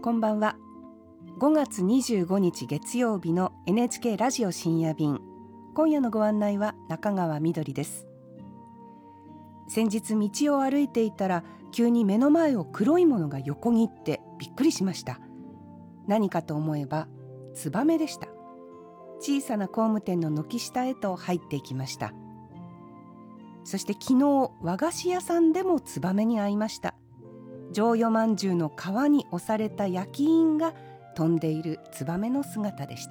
こんばんは。5月25日月曜日の NHK ラジオ深夜便。今夜のご案内は中川みどりです。先日道を歩いていたら急に目の前を黒いものが横切ってびっくりしました。何かと思えばツバメでした。小さな工務店の軒下へと入っていきました。そして昨日和菓子屋さんでもツバメに会いました。上余まんじゅうの皮に押された焼き印が飛んでいるツバメの姿でした。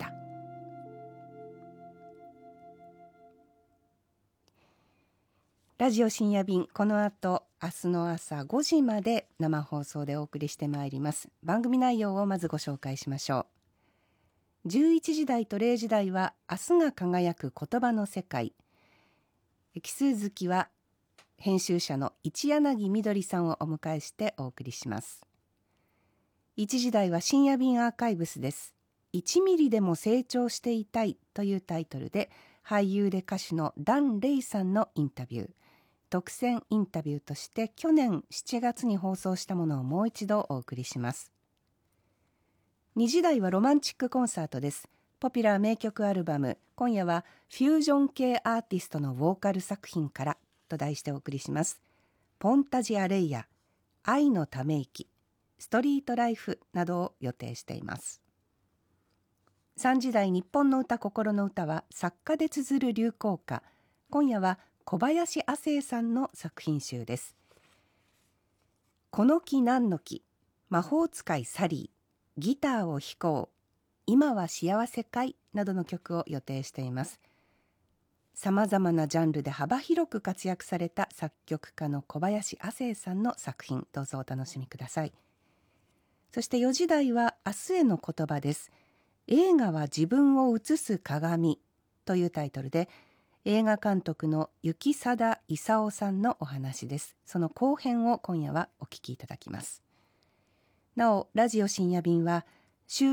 ラジオ深夜便、この後明日の朝5時まで生放送でお送りしてまいります。番組内容をまずご紹介しましょう。11時台と0時台は明日が輝く言葉の世界。奇数月は編集者の一柳みどりさんをお迎えしてお送りします。1時台は深夜便アーカイブスです。1ミリでも成長していたいというタイトルで、俳優で歌手のダン・レイさんのインタビュー、特選インタビューとして去年7月に放送したものをもう一度お送りします。2時台はロマンチックコンサートです。ポピュラー名曲アルバム、今夜はフュージョン系アーティストのボーカル作品からと題してお送りします。ポンタジアレイヤ、愛のため息、ストリートライフなどを予定しています。3時台日本の歌心の歌は作家で綴る流行歌。今夜は小林亜星さんの作品集です。この木何の木、魔法使いサリー、ギターを弾こう、今は幸せかいなどの曲を予定しています。さまざまなジャンルで幅広く活躍された作曲家の小林亜星さんの作品、どうぞお楽しみください。そして4時台は明日への言葉です。映画は自分を映す鏡というタイトルで、映画監督の行定勲さんのお話です。その後編を今夜はお聞きいただきます。なお、ラジオ深夜便は